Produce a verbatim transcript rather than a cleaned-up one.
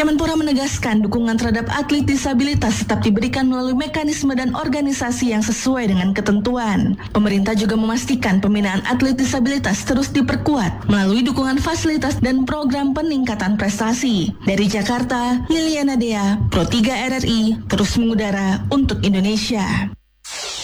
Kemenpora menegaskan dukungan terhadap atlet disabilitas tetap diberikan melalui mekanisme dan organisasi yang sesuai dengan ketentuan. Pemerintah juga memastikan pembinaan atlet disabilitas terus diperkuat melalui dukungan fasilitas dan program peningkatan prestasi. Dari Jakarta, Liliana Dea, Pro tiga R R I, terus mengudara untuk Indonesia.